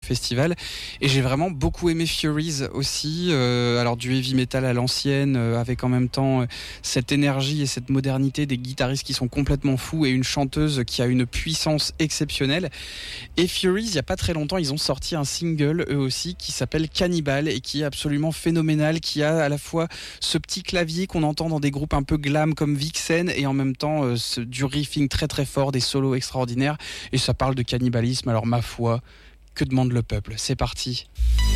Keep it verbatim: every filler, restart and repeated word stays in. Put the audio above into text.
festival. Et j'ai vraiment beaucoup aimé Furies aussi. Euh, alors du heavy metal à l'ancienne, euh, avec en même temps euh, cette énergie et cette modernité des guitaristes qui sont complètement fous et une chanteuse qui a une puissance exceptionnelle. Et Furies, il y a pas très longtemps, ils ont sorti un single eux aussi qui s'appelle Cannibal et qui est absolument phénoménal, qui a à la fois ce petit clavier qu'on entend dans des groupes un peu glam comme Vixen et en même temps euh, ce, du riffing très très fort, des solos extraordinaires, et ça parle de cannibalisme. Alors ma foi, que demande le peuple? C'est parti.